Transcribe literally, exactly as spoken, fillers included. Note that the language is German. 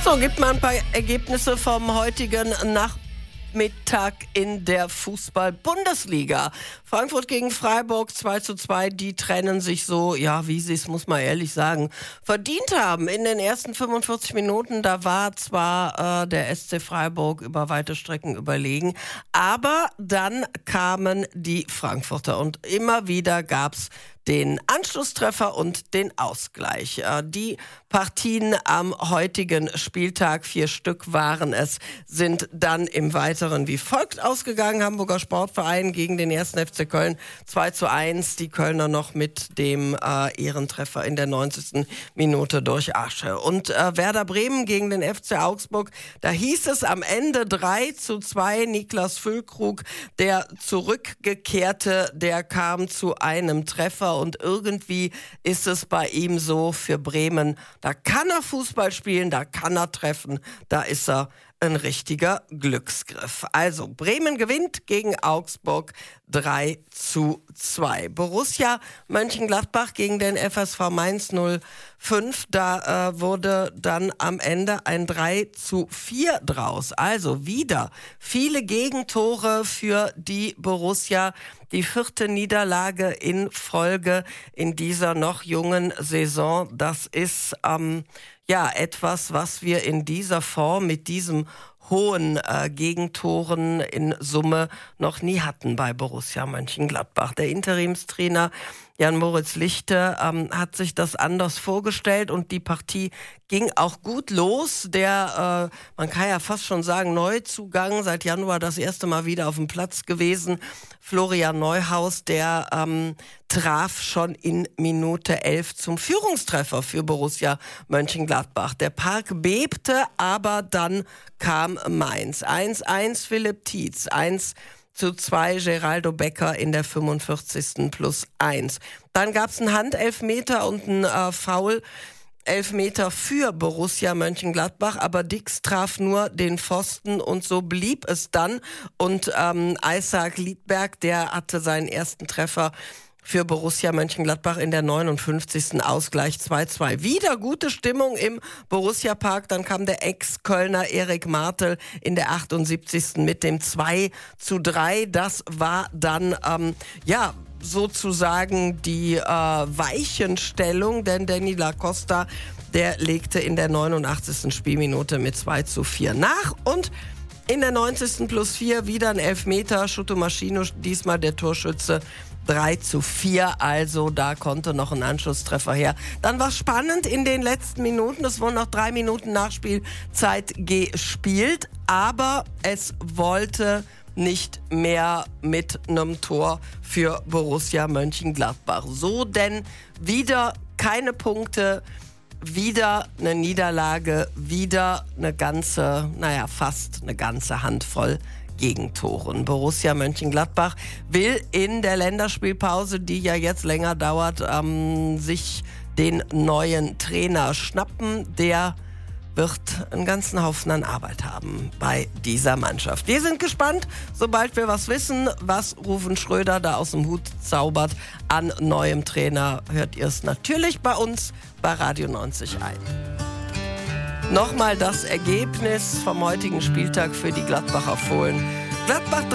So, gibt mal ein paar Ergebnisse vom heutigen Nachmittag in der Fußball-Bundesliga. Frankfurt gegen Freiburg zwei zu zwei, die trennen sich so, ja, wie sie es, muss man ehrlich sagen, verdient haben. In den ersten fünfundvierzig Minuten, da war zwar äh, der S C Freiburg über weite Strecken überlegen, aber dann kamen die Frankfurter und immer wieder gab's den Anschlusstreffer und den Ausgleich. Äh, die Partien am heutigen Spieltag, vier Stück waren es, sind dann im Weiteren wie folgt ausgegangen. Hamburger Sportverein gegen den ersten F C Köln zwei zu eins. Die Kölner noch mit dem äh, Ehrentreffer in der neunzigsten Minute durch Asche. Und äh, Werder Bremen gegen den F C Augsburg, da hieß es am Ende drei zu zwei. Niklas Füllkrug, der Zurückgekehrte, der kam zu einem Treffer. Und irgendwie ist es bei ihm so, für Bremen, da kann er Fußball spielen, da kann er treffen, da ist er ein richtiger Glücksgriff. Also Bremen gewinnt gegen Augsburg drei zu zwei. Borussia Mönchengladbach gegen den F S V Mainz null fünf. Da äh, wurde dann am Ende ein drei zu vier draus. Also wieder viele Gegentore für die Borussia. Die vierte Niederlage in Folge in dieser noch jungen Saison. Das ist ähm, ja etwas, was wir in dieser Form mit diesem hohen äh, Gegentoren in Summe noch nie hatten bei Borussia Mönchengladbach. Der Interimstrainer Jan-Moritz Lichte ähm, hat sich das anders vorgestellt und die Partie ging auch gut los. Der, äh, man kann ja fast schon sagen, Neuzugang, seit Januar das erste Mal wieder auf dem Platz gewesen, Florian Neuhaus, der ähm, traf schon in Minute elf zum Führungstreffer für Borussia Mönchengladbach. Der Park bebte, aber dann kam Mainz. eins eins Philipp Tietz, eins zu zwei Geraldo Becker in der fünfundvierzigsten plus eins. Dann gab es einen Handelfmeter und einen äh, Foul. Elfmeter für Borussia Mönchengladbach, aber Dix traf nur den Pfosten und so blieb es dann. Und ähm, Isaac Liedberg, der hatte seinen ersten Treffer für Borussia Mönchengladbach in der neunundfünfzigsten Ausgleich zwei zu zwei. Wieder gute Stimmung im Borussia Park. Dann kam der Ex-Kölner Erik Martel in der achtundsiebzigsten mit dem zwei zu drei. Das war dann, ähm, ja, sozusagen die äh, Weichenstellung, denn Danny La Costa, der legte in der neunundachtzigsten Spielminute mit zwei zu vier nach und in der neunzigsten plus vier wieder ein Elfmeter, Schuto Maschino, diesmal der Torschütze, drei zu vier, also da konnte noch ein Anschlusstreffer her. Dann war es spannend in den letzten Minuten, es wurden noch drei Minuten Nachspielzeit gespielt, aber es wollte nicht mehr mit einem Tor für Borussia Mönchengladbach. So denn wieder keine Punkte, wieder eine Niederlage, wieder eine ganze, naja, fast eine ganze Handvoll Gegentoren. Borussia Mönchengladbach will in der Länderspielpause, die ja jetzt länger dauert, ähm, sich den neuen Trainer schnappen, der wird einen ganzen Haufen an Arbeit haben bei dieser Mannschaft. Wir sind gespannt, sobald wir was wissen, was Ruven Schröder da aus dem Hut zaubert an neuem Trainer, hört ihr es natürlich bei uns bei Radio neunzig ein. Nochmal das Ergebnis vom heutigen Spieltag für die Gladbacher Fohlen. Gladbach